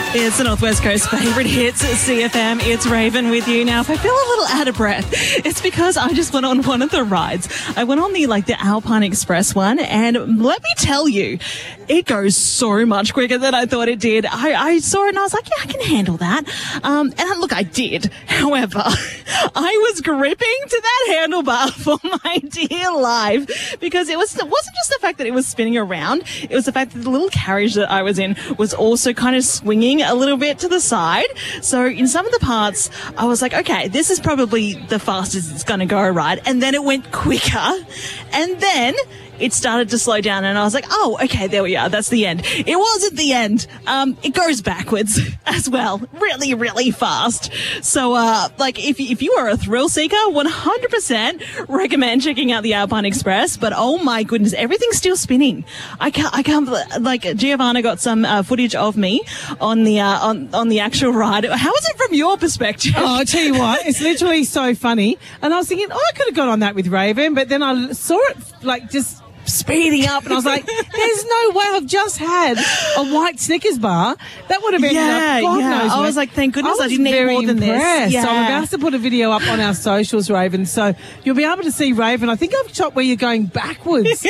It's the Northwest Coast favourite hits at CFM. It's Raven with you. Now, if I feel a little out of breath, it's because I just went on one of the rides. I went on the Alpine Express one, and let me tell you, it goes so much quicker than I thought it did. I saw it and I was like, yeah, I can handle that. Look, I did. However, I was gripping to that handlebar for my dear life because it wasn't just the fact that it was spinning around. It was the fact that the little carriage that I was in was also kind of swinging a little bit to the side. So in some of the parts, I was like, okay, this is probably the fastest it's going to go, right? And then it went quicker. And then it started to slow down and I was like, oh, okay, there we are. That's the end. It wasn't the end. It goes backwards as well. Really, really fast. So, if you are a thrill seeker, 100% recommend checking out the Alpine Express. But oh my goodness, everything's still spinning. I can't, Giovanna got some footage of me on the actual ride. How is it from your perspective? Oh, I'll tell you what, it's literally so funny. And I was thinking, I could have gone on that with Raven, but then I saw it just speeding up and I was like, there's no way. I've just had a white Snickers bar. That would have been God knows. I was like, thank goodness I didn't eat more than this. Yeah. So I'm about to put a video up on our socials, Raven, so you'll be able to see Raven. I think I've shot where you're going backwards.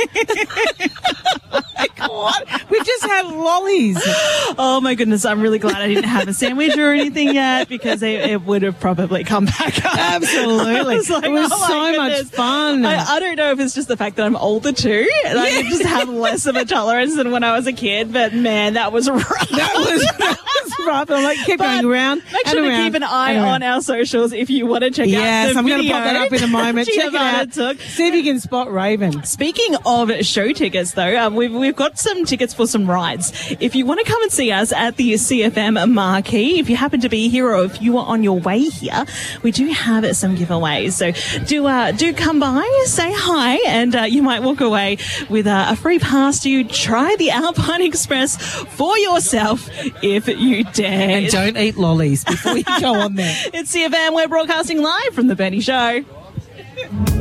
What? We've just had lollies. Oh my goodness, I'm really glad I didn't have a sandwich or anything yet because it would have probably come back up. Absolutely. It was so much fun. I don't know if it's just the fact that I'm older too. And I just have less of a tolerance than when I was a kid, but man, that was rough. That was rough. I'm like, keep going around. Make sure to keep an eye on our socials if you want to check out the video. Yes, I'm going to pop that up in a moment. Check it out. See if you can spot Raven. Speaking of show tickets, though, we've got some tickets for some rides. If you want to come and see us at the CFM Marquee, if you happen to be here or if you are on your way here, we do have some giveaways. So do come by, say hi, and you might walk away with a free pass to try the Alpine Express for yourself if you dare. And don't eat lollies before you go on there. It's CFM. We're broadcasting live from The Benny Show.